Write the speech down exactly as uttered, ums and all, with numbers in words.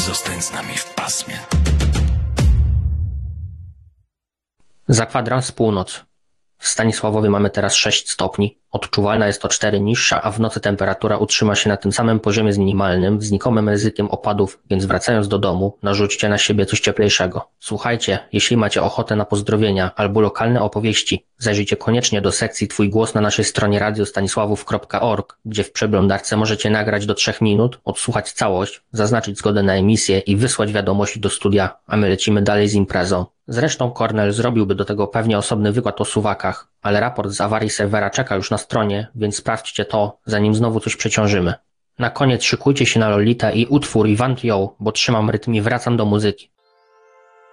Zostań z nami w pasmie. Za kwadrans północ. W Stanisławowie mamy teraz sześć stopni. Odczuwalna jest o cztery niższa, a w nocy temperatura utrzyma się na tym samym poziomie z minimalnym, znikomym ryzykiem opadów, więc wracając do domu, narzućcie na siebie coś cieplejszego. Słuchajcie, jeśli macie ochotę na pozdrowienia albo lokalne opowieści, zajrzyjcie koniecznie do sekcji Twój głos na naszej stronie radio stanisławów kropka org, gdzie w przeglądarce możecie nagrać do trzech minut, odsłuchać całość, zaznaczyć zgodę na emisję i wysłać wiadomość do studia, a my lecimy dalej z imprezą. Zresztą Kornel zrobiłby do tego pewnie osobny wykład o suwakach, ale raport z awarii serwera czeka już na stronie, więc sprawdźcie to, zanim znowu coś przeciążymy. Na koniec szykujcie się na Lolita i utwór Iwan Yo, bo trzymam rytm i wracam do muzyki.